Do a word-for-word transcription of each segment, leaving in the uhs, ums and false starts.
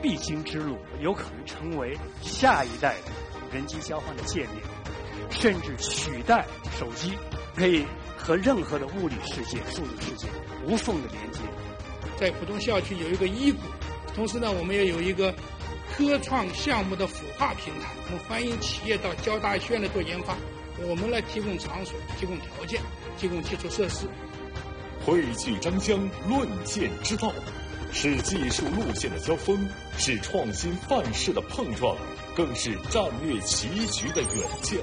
必经之路，有可能成为下一代的人机交换的界面，甚至取代手机，可以和任何的物理世界、数字世界无缝的连接。 在浦东校区有一个医谷，同时呢，我们也有一个科创项目的孵化平台，我们欢迎企业到交大学院来做研发，我们来提供场所、提供条件、提供基础设施。 汇聚张江，论剑之道，是技术路线的交锋，是创新范式的碰撞，更是战略棋局的远见。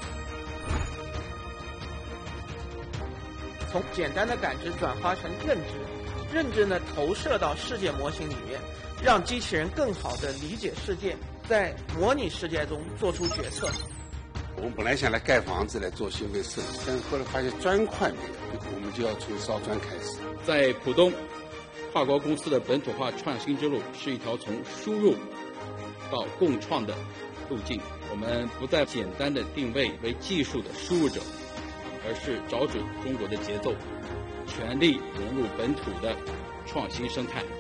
从简单的感知转化成认知，认知呢投射到世界模型里面，让机器人更好地理解世界，在模拟世界中做出决策。 我们本来想来盖房子来做消费设施，但是后来发现砖块没有，我们就要从烧砖开始。 在浦东，跨国公司的本土化创新之路是一条从输入到共创的路径。我们不再简单的定位为技术的输入者，而是找准中国的节奏，全力融入本土的创新生态。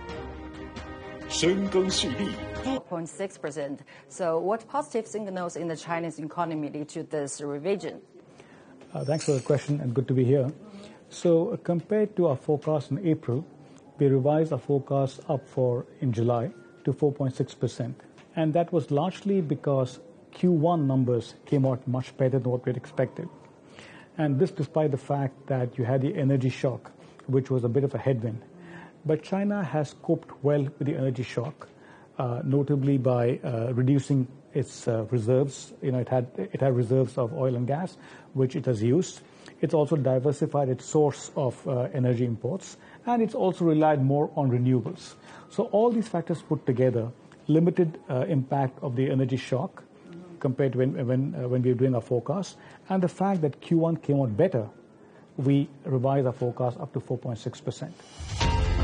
深耕蓄力。 zero point six percent. So what positive signals in the Chinese economy lead to this revision? Uh, thanks for the question and good to be here. So uh, compared to our forecast in April, we revised our forecast up for in July to four point six percent. And that was largely because Q one numbers came out much better than what we had expected. And this despite the fact that you had the energy shock, which was a bit of a headwind. But China has coped well with the energy shock, uh, notably by uh, reducing its uh, reserves. You know, it had it had reserves of oil and gas, which it has used. It's also diversified its source of uh, energy imports, and it's also relied more on renewables. So all these factors put together, limited uh, impact of the energy shock compared to when when uh, when we were doing our forecast, and the fact that Q one came out better, we revised our forecast up to four point six percent.